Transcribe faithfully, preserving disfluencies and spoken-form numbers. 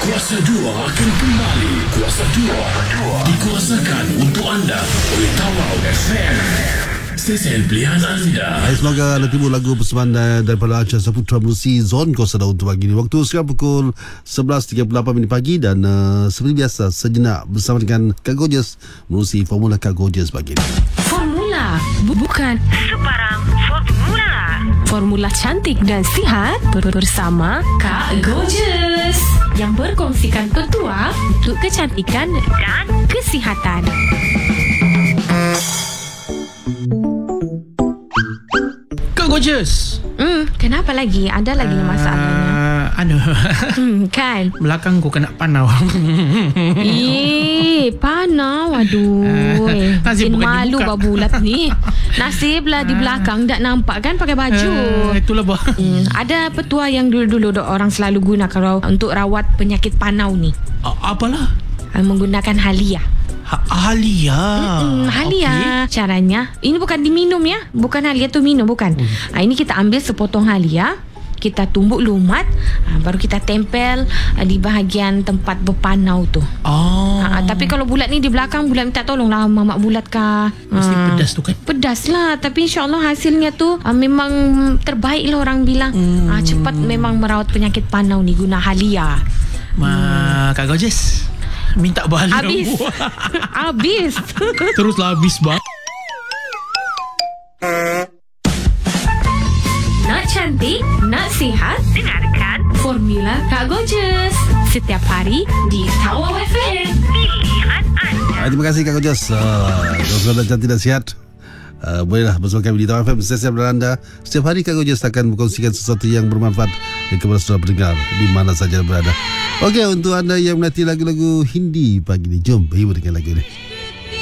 Kuasa dua akan kembali. Kuasa dua dikuasakan untuk anda oleh Tawau F M, stesen pilihan anda. Hai, semoga anda timbul lagu persembahan daripada Aceh Saputra menerusi Zon Kuasa Dua untuk pagi ini. Waktu sekarang pukul sebelas tiga puluh lapan minit pagi dan uh, seperti biasa sejenak bersama dengan Kak Gorgeous menerusi Formula Kak Gorgeous pagi ini. Formula bukan sebarang formula. Formula cantik dan sihat bersama Kak Gorgeous yang berkongsikan petua untuk kecantikan Dan kesihatan. Kak Gorgeous. Hmm, kenapa lagi? Ada lagi uh, masalahnya? Anu, Hmm, kan? belakang ku kena panau. Eh, panau. Aduh. Uh, nasib Makin bukan malu dibuka. babulat ni. Nasiblah di belakang tak nampak kan pakai baju. Uh, itulah bah. Hmm, ada petua yang dulu-dulu dok orang selalu guna kalau untuk rawat penyakit panau ni. A- apalah? Uh, menggunakan halia. Ha- Halia. Hmm, halia. Okay. Caranya, ini bukan diminum ya. Bukan halia tu minum, bukan. Hmm. Ha, ini kita ambil sepotong halia, kita tumbuk lumat, ha, baru kita tempel ha, di bahagian tempat berpanau tu. Oh. Ha, tapi kalau bulat ni di belakang, bulat minta tolong lah mamak bulat kah. Mesti Ha, pedas tu kan? Pedas lah. Tapi insyaAllah hasilnya tu ha, memang terbaik lah orang bilang. Hmm. Ha, cepat memang merawat penyakit panau ni guna halia. Ma, Kak Gorgeous, minta balik. Habis. Habis. Teruslah habis bah. Nak cantik, nak sihat, dengarkan Formula Kak Gorgeous setiap hari di Tawau F M. pilihan anda. Hai, terima kasih Kak Gorgeous. Uh, Kalau anda cantik dan sihat, Uh, bolehlah bersama kami di Tawau F M stesen anda. Setiap hari Kak Gorgeous akan berkongsikan sesuatu yang bermanfaat kepada saudara pendengar di mana saja berada. Okey, untuk anda yang menanti lagu-lagu Hindi pagi ini, jom hibur dengan lagu ini.